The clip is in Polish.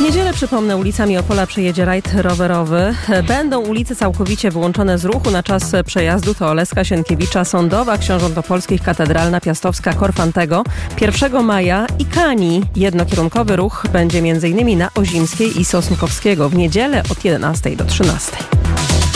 Niedzielę, przypomnę, ulicami Opola przejedzie rajd rowerowy. Będą ulice całkowicie wyłączone z ruchu na czas przejazdu. To Oleska, Sienkiewicza, Sądowa, Książąt Opolskich, Katedralna, Piastowska, Korfantego. 1 maja i Kani. Jednokierunkowy ruch będzie m.in. na Ozimskiej i Sosnkowskiego w niedzielę od 11 do 13.